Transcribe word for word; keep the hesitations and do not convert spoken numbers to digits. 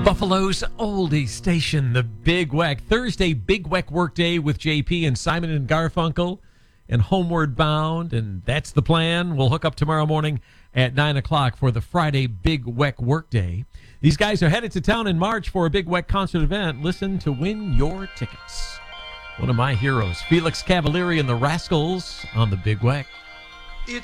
Buffalo's oldie station, the Big Weck. Thursday, Big Weck Workday with J P and Simon and Garfunkel and Homeward Bound, and that's the plan. We'll hook up tomorrow morning at nine o'clock for the Friday Big Weck Workday. These guys are headed to town in March for a Big Weck concert event. Listen to win your tickets. One of my heroes, Felix Cavalieri and the Rascals on the Big Weck.